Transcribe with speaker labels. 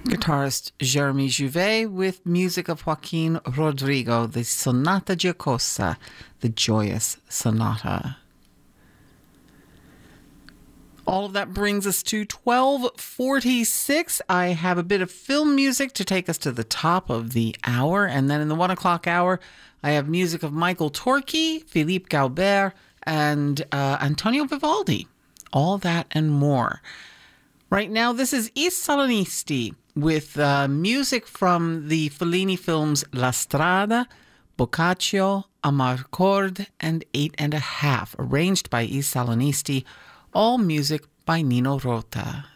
Speaker 1: Guitarist Jeremy Juvet with music of Joaquin Rodrigo, the Sonata Giocosa, the Joyous Sonata. All of that brings us to 12:46. I have a bit of film music to take us to the top of the hour. And then in the 1 o'clock hour, I have music of Michael Torki, Philippe Gaubert, and Antonio Vivaldi. All that and more. Right now, this is I Salonisti with music from the Fellini films La Strada, Boccaccio, Amarcord, and 8 1/2, arranged by I Salonisti. All music by Nino Rota.